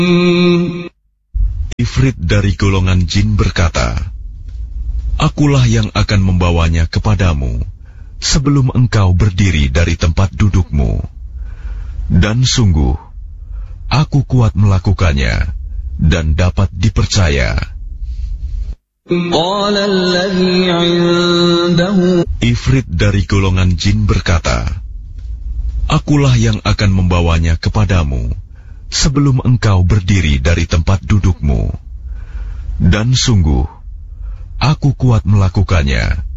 Ifrit dari golongan jin berkata, "Akulah yang akan membawanya kepadamu sebelum engkau berdiri dari tempat dudukmu. Dan sungguh, aku kuat melakukannya dan dapat dipercaya." Ifrit dari golongan jin berkata, "Akulah yang akan membawanya kepadamu sebelum engkau berdiri dari tempat dudukmu. Dan sungguh, aku kuat melakukannya